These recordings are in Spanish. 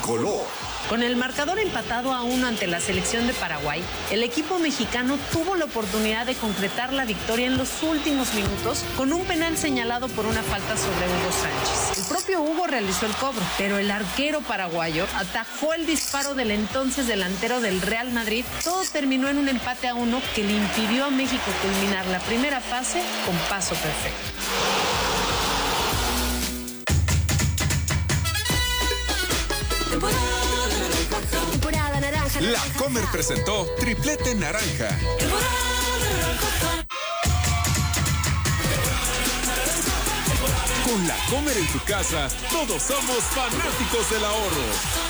tricolor. Con el marcador empatado a 1 ante la selección de Paraguay, el equipo mexicano tuvo la oportunidad de concretar la victoria en los últimos minutos con un penal señalado por una falta sobre Hugo Sánchez. El propio Hugo realizó el cobro, pero el arquero paraguayo atajó el disparo del entonces delantero del Real Madrid. Todo terminó en un empate a 1 que le impidió a México culminar la primera fase con paso perfecto. Temporada naranja. La Comer presentó Triplete Naranja. Con La Comer en tu casa, todos somos fanáticos del ahorro.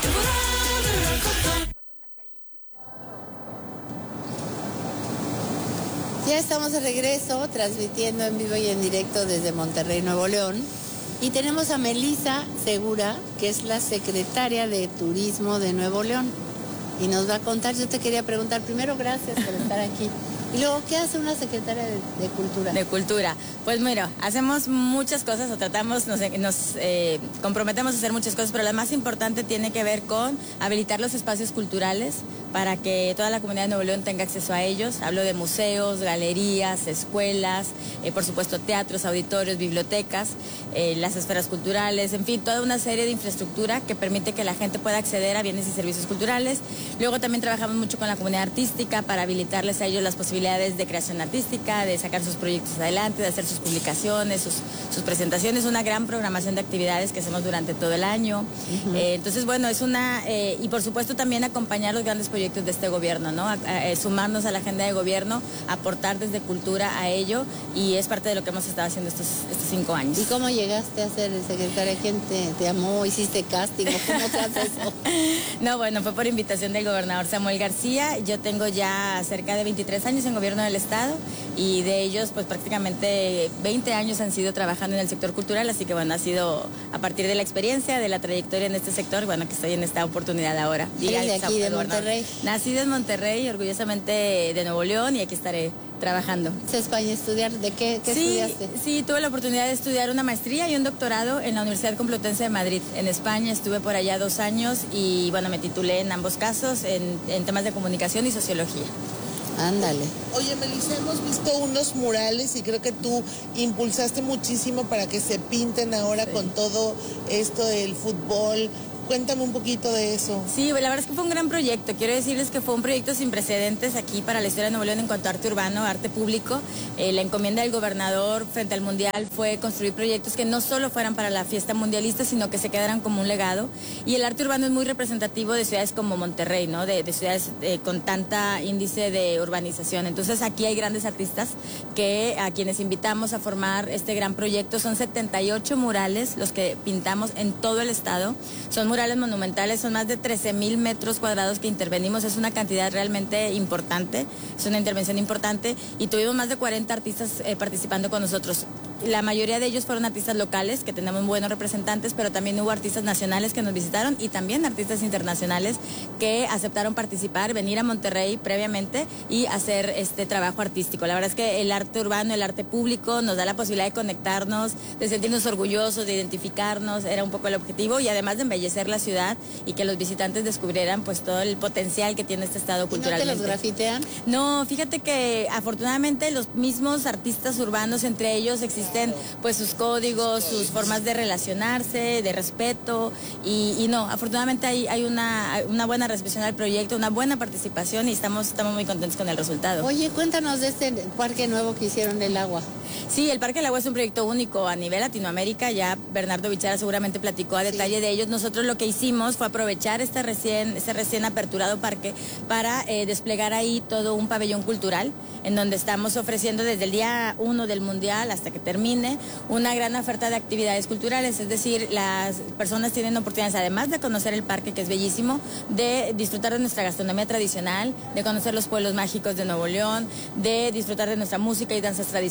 Ya estamos de regreso, transmitiendo en vivo y en directo desde Monterrey, Nuevo León. Y tenemos a Melissa Segura, que es la secretaria de Turismo de Nuevo León. Y nos va a contar, yo te quería preguntar, primero, gracias por estar aquí. Y luego, ¿qué hace una secretaria de Cultura? De Cultura. Pues mira, hacemos muchas cosas, o tratamos, nos comprometemos a hacer muchas cosas, pero la más importante tiene que ver con habilitar los espacios culturales para que toda la comunidad de Nuevo León tenga acceso a ellos. Hablo de museos, galerías, escuelas, por supuesto teatros, auditorios, bibliotecas, las esferas culturales, en fin, toda una serie de infraestructura que permite que la gente pueda acceder a bienes y servicios culturales. Luego también trabajamos mucho con la comunidad artística para habilitarles a ellos las posibilidades de creación artística, de sacar sus proyectos adelante, de hacer sus publicaciones, sus presentaciones, una gran programación de actividades que hacemos durante todo el año. Entonces, bueno, es y por supuesto también acompañar los grandes proyectos de este gobierno, ¿no? Sumarnos a la agenda de gobierno, aportar desde Cultura a ello, y es parte de lo que hemos estado haciendo estos 5 años. ¿Y cómo llegaste a ser secretaria? ¿Quién te llamó? ¿Hiciste casting? ¿Cómo se hace eso? No, bueno, fue por invitación del gobernador Samuel García. Yo tengo ya cerca de 23 años en gobierno del estado, y de ellos pues prácticamente 20 años han sido trabajando en el sector cultural, así que bueno, ha sido a partir de la experiencia, de la trayectoria en este sector, bueno, que estoy en esta oportunidad ahora. ¿Eres de aquí, de Monterrey? Nacida en Monterrey, orgullosamente de Nuevo León, y aquí estaré trabajando. ¿Es España estudiar? ¿De qué estudiaste? Sí, tuve la oportunidad de estudiar una maestría y un doctorado en la Universidad Complutense de Madrid, en España. Estuve por allá 2 años y bueno, me titulé en ambos casos en temas de comunicación y sociología. Ándale. Oye, Melissa, hemos visto unos murales y creo que tú impulsaste muchísimo para que se pinten ahora con todo esto del fútbol. Cuéntame un poquito de eso. Sí, la verdad es que fue un gran proyecto. Quiero decirles que fue un proyecto sin precedentes aquí para la historia de Nuevo León en cuanto a arte urbano, arte público. La encomienda del gobernador frente al Mundial fue construir proyectos que no solo fueran para la fiesta mundialista, sino que se quedaran como un legado. Y el arte urbano es muy representativo de ciudades como Monterrey, ¿no? De ciudades con tanta índice de urbanización. Entonces aquí hay grandes artistas a quienes invitamos a formar este gran proyecto. Son 78 murales los que pintamos en todo el estado. Son murales monumentales, son más de 13,000 metros cuadrados que intervenimos, es una cantidad realmente importante, es una intervención importante, y tuvimos más de 40 artistas participando con nosotros. La mayoría de ellos fueron artistas locales, que tenemos buenos representantes, pero también hubo artistas nacionales que nos visitaron y también artistas internacionales que aceptaron participar, venir a Monterrey previamente y hacer este trabajo artístico. La verdad es que el arte urbano, el arte público nos da la posibilidad de conectarnos, de sentirnos orgullosos, de identificarnos, era un poco el objetivo, y además de embellecer la ciudad y que los visitantes descubrieran pues todo el potencial que tiene este estado culturalmente. ¿Y no te los grafitean? No, fíjate que afortunadamente los mismos artistas urbanos, entre ellos existen pues sus códigos, sus formas de relacionarse, de respeto, y no, afortunadamente hay una buena recepción al proyecto, una buena participación, y estamos muy contentos con el resultado. Oye, cuéntanos de este parque nuevo que hicieron del agua. Sí, el Parque del Agua es un proyecto único a nivel Latinoamérica, ya Bernardo Bichara seguramente platicó a detalle de ellos. Nosotros lo que hicimos fue aprovechar este recién aperturado parque para desplegar ahí todo un pabellón cultural, en donde estamos ofreciendo desde el día 1 del Mundial hasta que termine una gran oferta de actividades culturales, es decir, las personas tienen oportunidades, además de conocer el parque, que es bellísimo, de disfrutar de nuestra gastronomía tradicional, de conocer los pueblos mágicos de Nuevo León, de disfrutar de nuestra música y danzas tradicionales.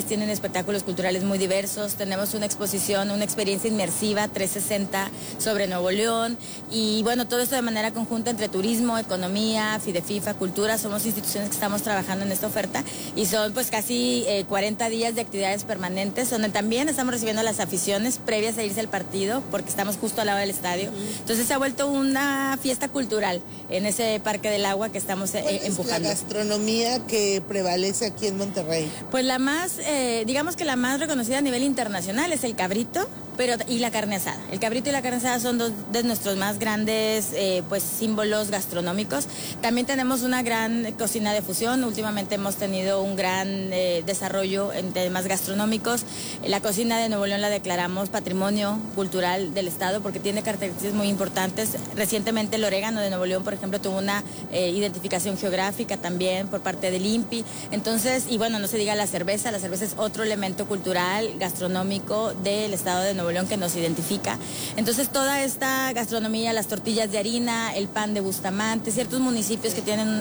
tienen espectáculos culturales muy diversos, tenemos una exposición, una experiencia inmersiva 360 sobre Nuevo León y bueno, todo esto de manera conjunta entre turismo, economía, Fidefifa, cultura, somos instituciones que estamos trabajando en esta oferta y son pues casi 40 días de actividades permanentes donde también estamos recibiendo las aficiones previas a irse al partido porque estamos justo al lado del estadio. Entonces se ha vuelto una fiesta cultural en ese Parque del Agua que estamos empujando. ¿Cuál es la gastronomía que prevalece aquí en Monterrey? Pues la más, digamos que la más reconocida a nivel internacional es el cabrito, y la carne asada. El cabrito y la carne asada son dos de nuestros más grandes pues símbolos gastronómicos. También tenemos una gran cocina de fusión. Últimamente hemos tenido un gran desarrollo en temas gastronómicos. La cocina de Nuevo León la declaramos patrimonio cultural del estado porque tiene características muy importantes. Recientemente el orégano de Nuevo León, por ejemplo, tuvo una identificación geográfica también por parte del INPI. Entonces, y bueno, no se diga la cerveza es otro elemento cultural, gastronómico del estado de Nuevo León que nos identifica. Entonces toda esta gastronomía, las tortillas de harina, el pan de Bustamante, ciertos municipios que tienen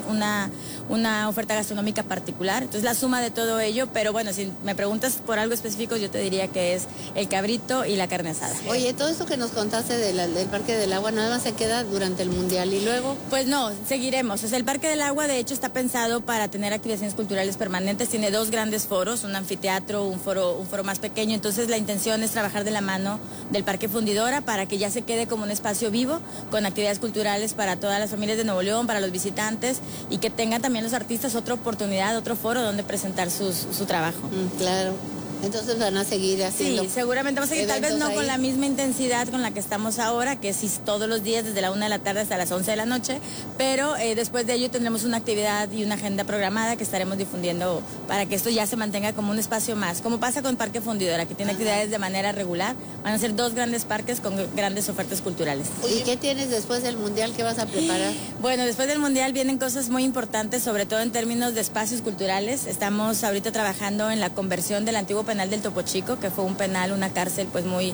una oferta gastronómica particular. Entonces la suma de todo ello, pero bueno, si me preguntas por algo específico, yo te diría que es el cabrito y la carne asada. Oye, todo esto que nos contaste del Parque del Agua nada más se queda durante el Mundial y luego... Pues no, seguiremos. O sea, el Parque del Agua de hecho está pensado para tener activaciones culturales permanentes. Tiene dos grandes foros, un anfiteatro, un foro más pequeño. Entonces la intención es trabajar de la mano del Parque Fundidora para que ya se quede como un espacio vivo con actividades culturales para todas las familias de Nuevo León, para los visitantes y que tengan también los artistas otra oportunidad, otro foro donde presentar su trabajo. Claro. Entonces van a seguir haciendo. Sí, seguramente vamos a seguir, tal vez no ahí con la misma intensidad con la que estamos ahora, que es todos los días desde la 1 de la tarde hasta las 11 de la noche, pero después de ello tendremos una actividad y una agenda programada que estaremos difundiendo para que esto ya se mantenga como un espacio más, como pasa con Parque Fundidora, que tiene actividades de manera regular. Van a ser dos grandes parques con grandes ofertas culturales. ¿Y qué tienes después del Mundial? ¿Qué vas a preparar? Bueno, después del Mundial vienen cosas muy importantes, sobre todo en términos de espacios culturales. Estamos ahorita trabajando en la conversión del antiguo penal del Topo Chico, que fue un penal, una cárcel pues muy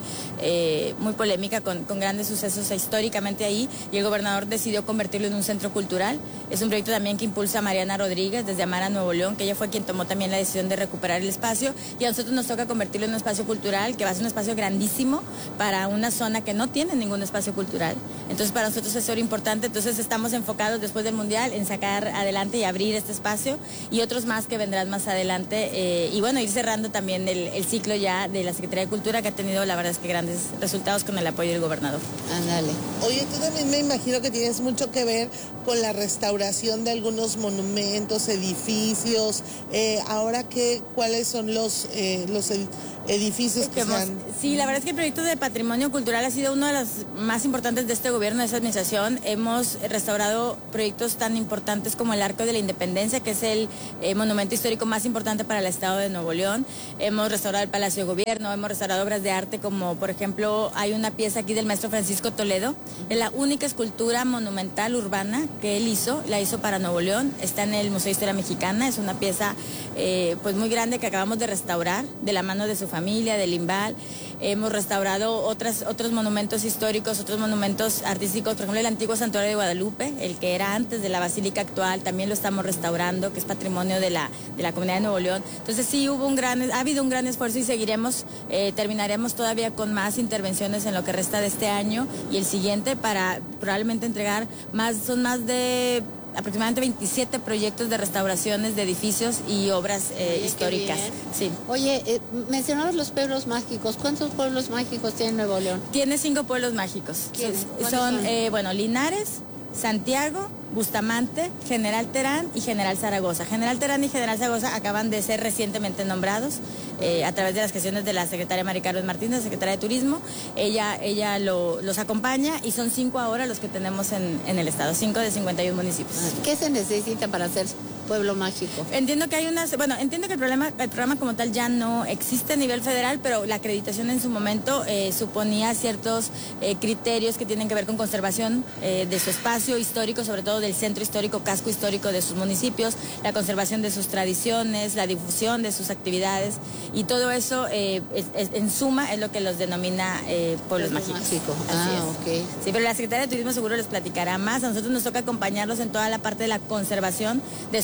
polémica con grandes sucesos históricamente ahí, y el gobernador decidió convertirlo en un centro cultural. Es un proyecto también que impulsa Mariana Rodríguez desde Amara, Nuevo León, que ella fue quien tomó también la decisión de recuperar el espacio, y a nosotros nos toca convertirlo en un espacio cultural que va a ser un espacio grandísimo para una zona que no tiene ningún espacio cultural. Entonces para nosotros es importante. Entonces estamos enfocados después del Mundial en sacar adelante y abrir este espacio y otros más que vendrán más adelante, y bueno, ir cerrando también el ciclo ya de la Secretaría de Cultura, que ha tenido la verdad es que grandes resultados con el apoyo del gobernador. Ándale. Oye, tú también me imagino que tienes mucho que ver con la restauración de algunos monumentos, edificios. Ahora, ¿cuáles son los edificios que se han... Sí, la verdad es que el proyecto de patrimonio cultural ha sido uno de los más importantes de este gobierno, de esta administración. Hemos restaurado proyectos tan importantes como el Arco de la Independencia, que es el monumento histórico más importante para el estado de Nuevo León. Hemos restaurado el Palacio de Gobierno, hemos restaurado obras de arte como, por ejemplo, hay una pieza aquí del maestro Francisco Toledo. Es la única escultura monumental urbana que él hizo, la hizo para Nuevo León. Está en el Museo de Historia Mexicana, es una pieza pues muy grande que acabamos de restaurar de la mano de su familia, del IMBAL. Hemos restaurado otros monumentos históricos, otros monumentos artísticos, por ejemplo el antiguo Santuario de Guadalupe, el que era antes de la basílica actual, también lo estamos restaurando, que es patrimonio de la comunidad de Nuevo León. Entonces sí ha habido un gran esfuerzo y seguiremos, terminaremos todavía con más intervenciones en lo que resta de este año y el siguiente para probablemente entregar son más de aproximadamente 27 proyectos de restauraciones de edificios y obras históricas. Sí. Oye, mencionabas los pueblos mágicos. ¿Cuántos pueblos mágicos tiene Nuevo León? Tiene 5 pueblos mágicos. Son? Linares, Santiago, Bustamante, General Terán y General Zaragoza. General Terán y General Zaragoza acaban de ser recientemente nombrados a través de las gestiones de la secretaria Mari Carlos Martínez, secretaria de Turismo. Ella los acompaña y son 5 ahora los que tenemos en el estado, 5 de 51 municipios. ¿Qué se necesita para ser pueblo mágico? Entiendo que entiendo que el programa como tal ya no existe a nivel federal, pero la acreditación en su momento suponía ciertos criterios que tienen que ver con conservación de su espacio histórico, sobre todo del centro histórico, casco histórico de sus municipios, la conservación de sus tradiciones, la difusión de sus actividades, y todo eso en suma es lo que los denomina pueblos mágicos. Okay. Sí, pero la Secretaría de Turismo seguro les platicará más. A nosotros nos toca acompañarlos en toda la parte de la conservación de sus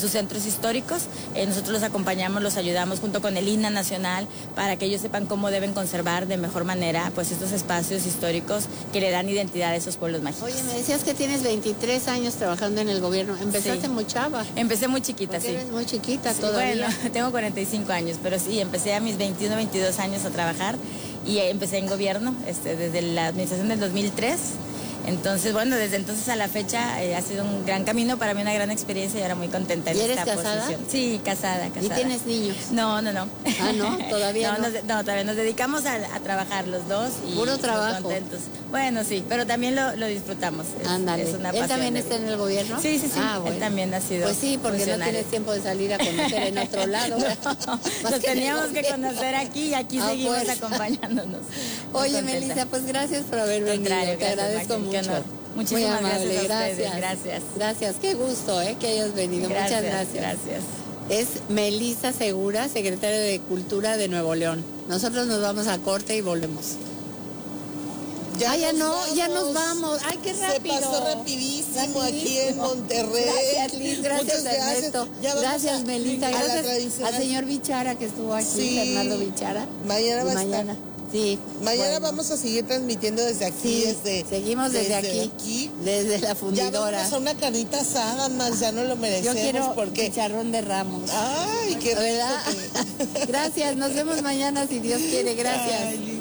sus centros históricos. Nosotros los acompañamos, los ayudamos junto con el INAH Nacional para que ellos sepan cómo deben conservar de mejor manera pues estos espacios históricos que le dan identidad a esos pueblos mágicos. Oye, me decías que tienes 23 años trabajando en el gobierno. Empezaste muy chava. Empecé muy chiquita, Porque sí. eres muy chiquita Sí, todavía. bueno, tengo 45 años, pero sí, empecé a mis 21, 22 años a trabajar y empecé en gobierno desde la administración del 2003. Entonces, bueno, desde entonces a la fecha ha sido un gran camino, para mí una gran experiencia y ahora muy contenta en ¿Y eres esta casada? posición. Sí, casada. ¿Y tienes niños? No. Ah, ¿no? ¿Todavía no? Todavía nos dedicamos a trabajar los dos y Puro muy trabajo. contentos. Bueno, sí, pero también lo disfrutamos. Ándale. Es una ¿Él pasión también de está vida. en el gobierno? Sí. Ah, bueno. Él también ha sido Pues sí, porque no funcionario. tienes tiempo de salir a conocer en otro lado. Nos teníamos que conocer aquí y aquí seguimos pues. acompañándonos. Muy Oye, contenta. Melissa, pues gracias por haber venido. Contrario, Te gracias, agradezco Magda, qué mucho. honor. Muchísimas Muy amable, gracias a ustedes, gracias. Gracias, qué gusto que hayas venido. Muchas gracias. Gracias. Es Melissa Segura, secretaria de Cultura de Nuevo León. Nosotros nos vamos a corte y volvemos. Ya nos vamos. Ay, qué rápido. Se pasó rapidísimo aquí en Monterrey. Gracias, Liz. Gracias, Muchas Ernesto. Ya vamos Gracias, Melissa. a la Gracias tradicional. al señor Bichara que estuvo aquí, Sí. Fernando Bichara. Mañana va a Mañana. estar. Sí. Mañana bueno. vamos a seguir transmitiendo desde aquí. Sí, seguimos desde aquí. Desde la Ya fundidora. vamos a una carnita asada más, ya no lo Yo merecemos. quiero porque chicharrón de Ramos. Ay, qué rico ¿Verdad? que- Gracias, nos vemos mañana si Dios quiere. Gracias. Ay,